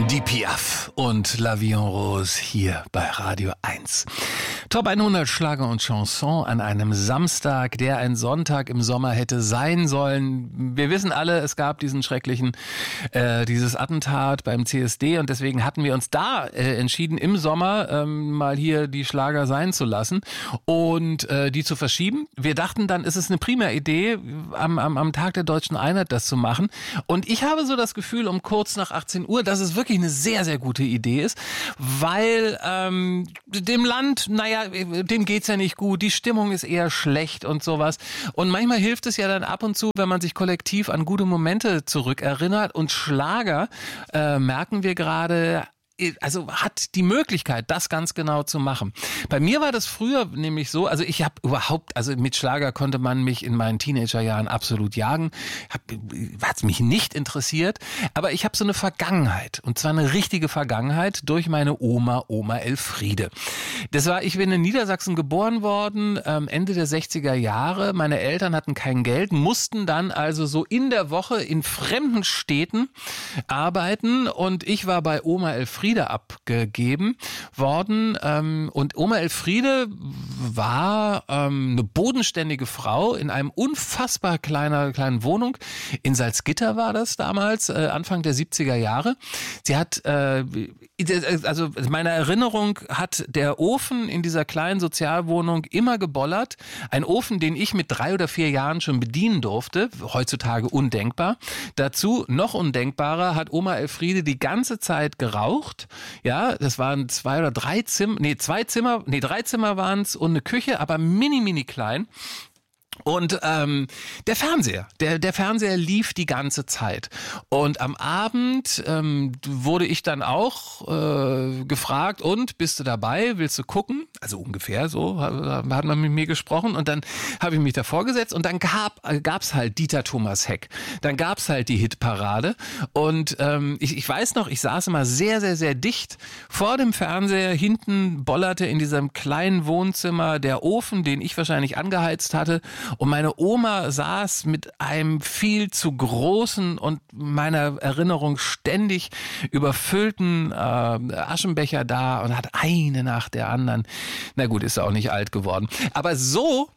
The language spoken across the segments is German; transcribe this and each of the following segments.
Die Piaf und La Vie en Rose hier bei Radio 1. Top 100 Schlager und Chanson an einem Samstag, der ein Sonntag im Sommer hätte sein sollen. Wir wissen alle, es gab diesen schrecklichen, dieses Attentat beim CSD und deswegen hatten wir uns da entschieden, im Sommer mal hier die Schlager sein zu lassen und die zu verschieben. Wir dachten dann, ist es eine prima Idee, am Tag der Deutschen Einheit das zu machen. Und ich habe so das Gefühl, um kurz nach 18 Uhr, dass es wirklich eine sehr, sehr gute Idee ist, weil dem Land, dem geht's ja nicht gut, die Stimmung ist eher schlecht und sowas. Und manchmal hilft es ja dann ab und zu, wenn man sich kollektiv an gute Momente zurückerinnert. Und Schlager, merken wir gerade, also hat die Möglichkeit, das ganz genau zu machen. Bei mir war das früher nämlich so, also ich habe überhaupt, also mit Schlager konnte man mich in meinen Teenagerjahren absolut jagen, hat mich nicht interessiert, aber ich habe so eine Vergangenheit, und zwar eine richtige Vergangenheit durch meine Oma Elfriede. Ich bin in Niedersachsen geboren worden, Ende der 60er Jahre. Meine Eltern hatten kein Geld, mussten dann also so in der Woche in fremden Städten arbeiten und ich war bei Oma Elfriede abgegeben worden. Und Oma Elfriede war eine bodenständige Frau in einem unfassbar kleinen Wohnung. In Salzgitter war das damals, Anfang der 70er Jahre. Sie hat, also meine Erinnerung hat der Ofen in dieser kleinen Sozialwohnung immer gebollert. Ein Ofen, den ich mit 3 oder 4 Jahren schon bedienen durfte. Heutzutage undenkbar. Dazu, noch undenkbarer, hat Oma Elfriede die ganze Zeit geraucht. Ja, das waren 2 oder 3 Zimmer, 3 Zimmer waren es und eine Küche, aber mini klein. Und der Fernseher, der Fernseher lief die ganze Zeit. Und am Abend wurde ich dann auch gefragt, und bist du dabei, willst du gucken? Also ungefähr so hat man mit mir gesprochen. Und dann habe ich mich davor gesetzt und dann gab's halt Dieter Thomas Heck. Dann gab's halt die Hitparade. Und ich weiß noch, ich saß immer sehr, sehr, sehr dicht vor dem Fernseher. Hinten bollerte in diesem kleinen Wohnzimmer der Ofen, den ich wahrscheinlich angeheizt hatte. Und meine Oma saß mit einem viel zu großen und meiner Erinnerung ständig überfüllten Aschenbecher da und hat eine nach der anderen. Na gut, ist auch nicht alt geworden. Aber so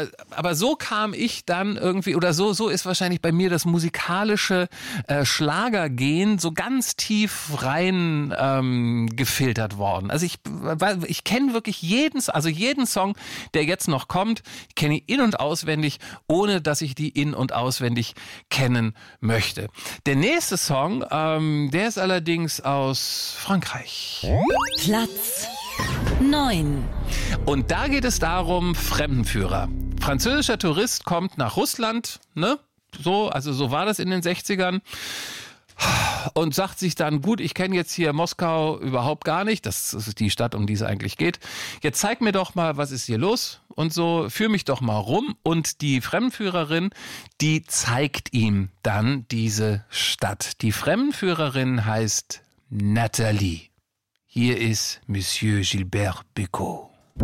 kam ich dann irgendwie, oder so ist wahrscheinlich bei mir das musikalische Schlagergehen so ganz tief rein gefiltert worden. Also ich kenne wirklich jeden Song, der jetzt noch kommt, kenne ich in- und auswendig, ohne dass ich die in- und auswendig kennen möchte. Der nächste Song, der ist allerdings aus Frankreich. Platz 9. Und da geht es darum, Fremdenführer. Französischer Tourist kommt nach Russland, ne? So war das in den 60ern. Und sagt sich dann, gut, ich kenne jetzt hier Moskau überhaupt gar nicht. Das ist die Stadt, um die es eigentlich geht. Jetzt zeig mir doch mal, was ist hier los? Und so, führ mich doch mal rum. Und die Fremdenführerin, die zeigt ihm dann diese Stadt. Die Fremdenführerin heißt Nathalie. Hier ist Monsieur Gilbert Bécaud.